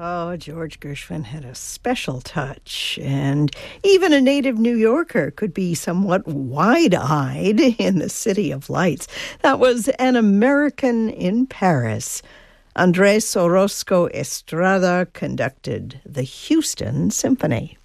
Oh, George Gershwin had a special touch, and even a native New Yorker could be somewhat wide-eyed in the City of Lights. That was An American in Paris. Andrés Orozco Estrada conducted the Houston Symphony.